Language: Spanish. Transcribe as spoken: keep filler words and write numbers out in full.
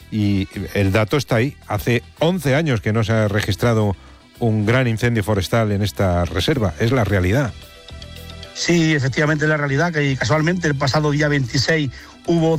y el dato está ahí. Hace once años que no se ha registrado un gran incendio forestal en esta reserva, es la realidad. Sí, efectivamente es la realidad, que casualmente el pasado día veintiséis hubo